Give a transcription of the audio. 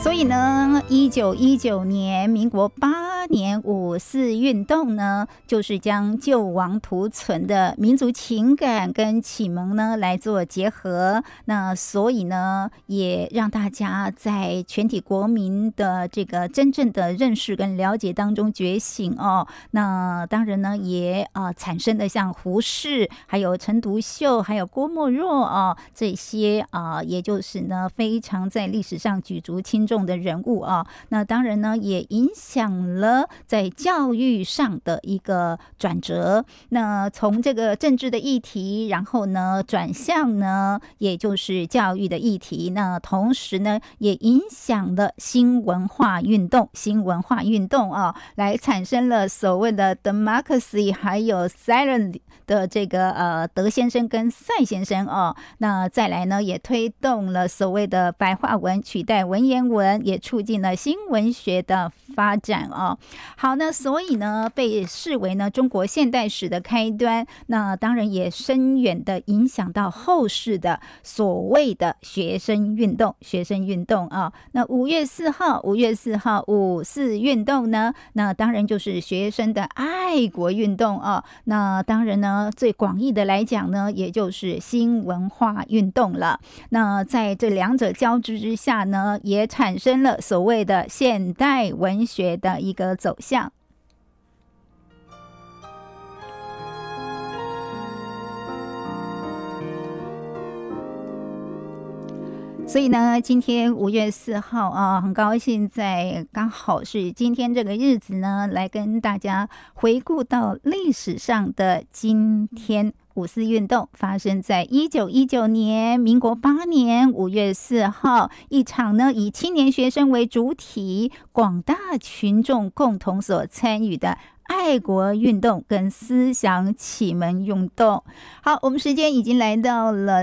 所以呢，1919年，民国8年五四运动呢，就是将救亡图存的民族情感跟启蒙呢来做结合。那所以呢，也让大家在全体国民的这个真正的认识跟了解当中觉醒哦。那当然呢，也产生的像胡适、还有陈独秀、还有郭沫若哦，这些也就是呢非常在历史上举足轻重的人物啊。那当然呢，也影响了在教育上的一个转折。那从这个政治的议题，然后呢转向呢，也就是教育的议题。那同时呢，也影响了新文化运动啊，来产生了所谓的 democracy 还有 silent 的这个德先生跟赛先生哦。那再来呢，也推动了所谓的白话文取代文言文，也促进了新文学的发展哦。好，那所以呢，被视为呢中国现代史的开端。那当然也深远的影响到后世的所谓的学生运动啊。那5月4号五四运动呢，那当然就是学生的爱国运动啊。那当然呢，最广义的来讲呢，也就是新文化运动了。那在这两者交织之下呢，也产生了所谓的现代文学的一个走向。所以呢，今天5月4号啊，很高兴在刚好是今天这个日子呢，来跟大家回顾到历史上的今天。五四运动发生在1919年，民国8年5月4号，一场呢以青年学生为主体，广大群众共同所参与的爱国运动跟思想启蒙运动。好，我们时间已经来到了